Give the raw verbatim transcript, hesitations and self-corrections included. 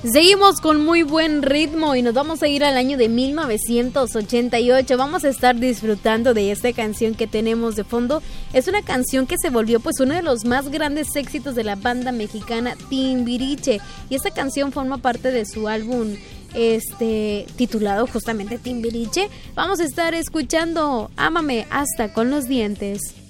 Seguimos con muy buen ritmo y nos vamos a ir al año de mil novecientos ochenta y ocho. Vamos a estar disfrutando de esta canción que tenemos de fondo. Es una canción que se volvió pues uno de los más grandes éxitos de la banda mexicana Timbiriche, y esta canción forma parte de su álbum este titulado justamente Timbiriche. Vamos a estar escuchando Ámame hasta con los dientes.